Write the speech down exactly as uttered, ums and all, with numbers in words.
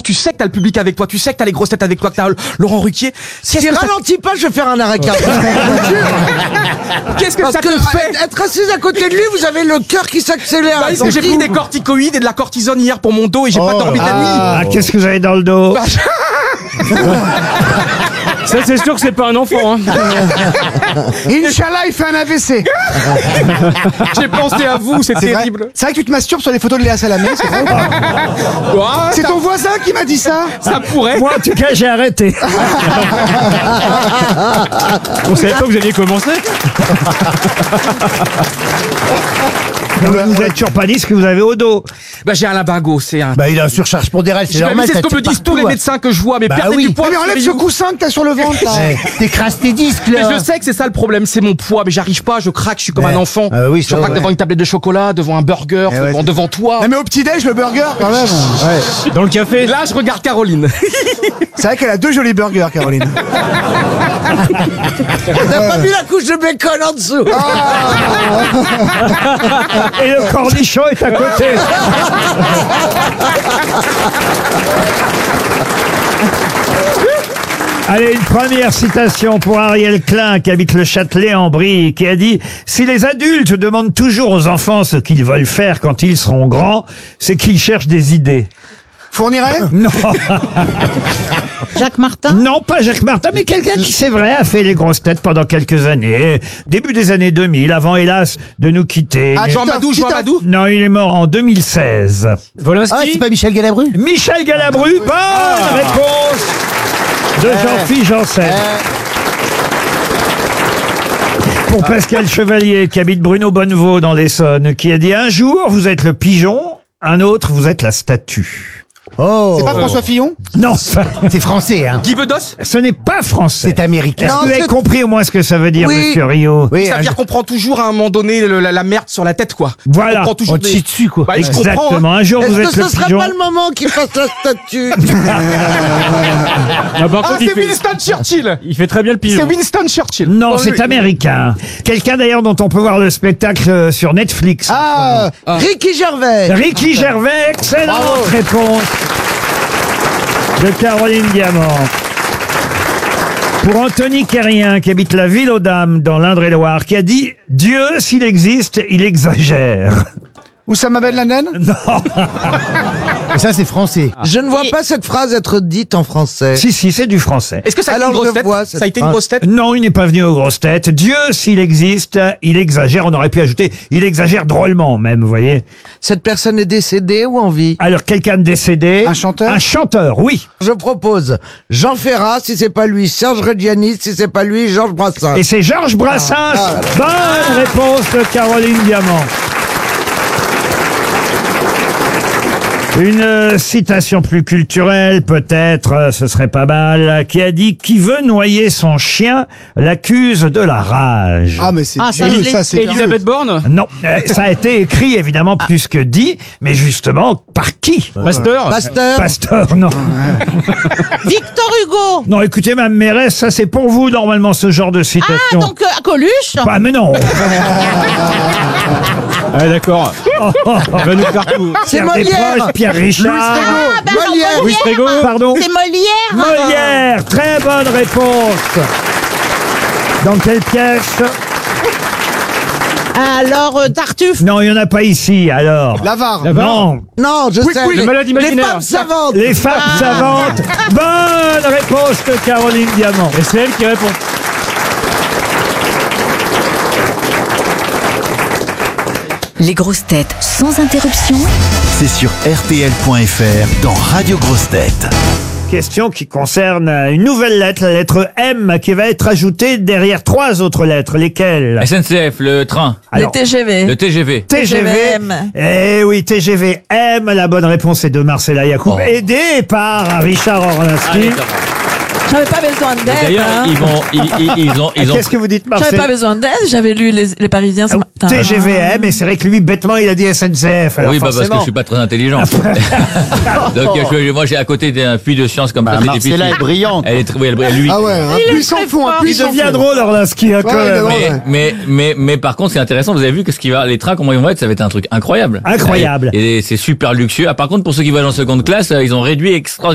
tu sais que t'as le public avec toi, tu sais que t'as les grosses têtes avec toi, que t'as Laurent Ruquier. Si ralentis pas, je vais faire un arrêt cardiaque. Qu'est-ce que Parce ça te que fait? être assis à côté de lui, vous avez le cœur qui s'accélère. Bah, parce que j'ai pris des corticoïdes et de la cortisone hier pour mon dos et j'ai pas dormi de la nuit. Ah, qu'est-ce que vous avez dans le dos? Ça, c'est sûr que c'est pas un enfant. Hein. Inch'Allah, il fait un A V C. J'ai pensé à vous, c'est C'est vrai. terrible. C'est vrai que tu te masturbes sur les photos de Léa Salamé, c'est vrai? Ouais, C'est ça, ton voisin qui m'a dit ça? ça pourrait. Moi, en tout cas, j'ai arrêté. On savait pas que vous aviez commencé. Vous êtes toujours pas dit ce que vous avez au dos. Bah j'ai un lumbago, c'est un. Bah, il a une surcharge pondérale, c'est Bah, normal. c'est ce ça que me tire disent tous les partout, médecins que je vois, mais Bah perdez oui. du poids. Mais enlève ce Cyril. coussin que t'as sur le ventre, là. hein. T'écrases tes disques, Mais là. je sais que c'est ça le problème, c'est mon poids, mais j'arrive pas, je craque, je suis comme Ouais. un enfant. Ah oui, je ça, craque ouais. devant une tablette de chocolat, devant un burger, Eh ouais, devant, c'est- devant toi. Non, mais au petit-déj, le burger, quand même. Ouais. Dans le café. Là, je regarde Caroline. C'est vrai qu'elle a deux jolis burgers, Caroline. T'as pas vu la couche de bacon en dessous? Et le cornichon est à côté. Allez, une première citation pour Ariel Klein, qui habite le Châtelet en Brie, qui a dit « Si les adultes demandent toujours aux enfants ce qu'ils veulent faire quand ils seront grands, c'est qu'ils cherchent des idées. » Fournirait? Non, Jacques Martin? non, pas Jacques Martin, mais quelqu'un qui, c'est vrai, a fait les grosses têtes pendant quelques années. Début des années deux mille, avant, hélas, de nous quitter. Ah, Jean Madou, Jean Madou. Non, il est mort en deux mille seize. Ah, Volinsky. c'est pas Michel Galabru? Michel Galabru, bonne réponse de Jean-Philippe Janssen. Pour Pascal Chevalier, qui habite Bruno Bonnevaux dans l'Essonne, qui a dit « Un jour, vous êtes le pigeon, un autre, vous êtes la statue. Oh. C'est pas François Fillon? » Non, C'est français, hein. Guy Bedos. ce n'est pas français. C'est américain. Est-ce que Non, vous avez c'est- compris au moins ce que ça veut dire, Oui. monsieur Rio? Oui, Ça veut dire qu'on prend toujours à un moment donné le- la, la merde sur la tête, quoi. Voilà. On prend toujours on te des- chie dessus, quoi. Bah, je comprends, Exactement. hein. Un jour, vous Est-ce êtes que le ce serait pigeon. pas le moment qu'il fasse la statue? Ah, par Ah, contre, il c'est fait, Winston Churchill. il fait très bien le C'est pigeon. Winston Churchill. Non, Oh, c'est lui. américain. Quelqu'un d'ailleurs dont on peut voir le spectacle euh, sur Netflix. Ah, Ricky Gervais. Ricky Gervais, excellente réponse de Caroline Diamant. Pour Anthony Quérien, qui habite la ville aux Dames dans l'Indre-et-Loire, qui a dit « Dieu, s'il existe, il exagère Oussama Ben Laden? » Non, Et ça, c'est français. Je ne vois pas cette phrase être dite en français. si, si, c'est du français. Est-ce que ça a été Alors, une grosse je tête vois, c'est- Ça a été une Ah. grosse tête Non, il n'est pas venu aux grosses têtes. Dieu, s'il existe, il exagère. On aurait pu ajouter « il exagère drôlement » même, vous voyez. Cette personne est décédée ou en vie? Alors, quelqu'un de décédé. Un chanteur? Un chanteur, oui. Je propose Jean Ferrat, si c'est pas lui, Serge Reggiani, si c'est pas lui, Georges Brassens. Et c'est Georges Brassens. Bonne réponse de Caroline Diamant. Une euh, citation plus culturelle, peut-être, euh, ce serait pas mal, qui a dit « Qui veut noyer son chien l'accuse de la rage Ah, mais c'est Ah, ça, vieux, je l'ai- ça, c'est vieux. Elisabeth Borne. ». Non, euh, ça a été écrit évidemment plus que dit, mais justement, par qui? Pasteur. Pasteur. Pasteur, non. Victor Hugo. Non, écoutez, ma mairesse, ça c'est pour vous normalement ce genre de citation. Ah, donc euh, Coluche. Ah, mais non. Ah, d'accord. Il va nous faire tout. C'est Pierre Molière. Desproges, Pierre Richard. Ah, ben alors, Molière. Louis Trégo. Pardon. C'est Molière. Molière, très bonne réponse. Dans quelle pièce? Alors, euh, Tartuffe. Non, il n'y en a pas ici, alors. L'avare. Non, Non, je sais. Le malade Les imaginaire. femmes savantes. les femmes savantes. Bonne réponse de Caroline Diamant. Et c'est elle qui répond. Les grosses têtes sans interruption. C'est sur R T L point F R dans Radio Grosses Têtes. Question qui concerne une nouvelle lettre, la lettre M, qui va être ajoutée derrière trois autres lettres. Lesquelles? S N C F, le train, Alors, T G V. le T G V. T G V. M. Eh oui, T G V M. La bonne réponse est de Marcella Yacoub, Oh. aidé par Richard Orlinski. Allez, ça va. J'avais pas besoin d'aide. D'ailleurs, hein. ils vont, ils, ils, ils ont, Ah, ils ont. qu'est-ce que vous dites, J'avais Marcel? pas besoin d'aide. J'avais lu les, les Parisiens ce matin. T G V M, et c'est vrai que lui, bêtement, il a dit S N C F. Alors Oui, bah parce que forcément. je suis pas très intelligent. Donc je- moi j'ai à côté d'un fille de science comme Bah, ça. c'est Marcella difficile. est brillante. Elle est très, oui, elle, elle- lui. Ah ouais, un Il est puissant très fond, un fort. Il puissant devient fond. drôle, Orlinski, hein, quand Ouais, même. ouais, Mais, ouais. mais, mais, mais par contre, c'est intéressant. Vous avez vu que ce qui va, les trains, comment ils vont être, ça va être un truc incroyable. Incroyable. Et, et c'est super luxueux. Ah, par contre, pour ceux qui voyagent en seconde classe, euh, ils ont réduit extra.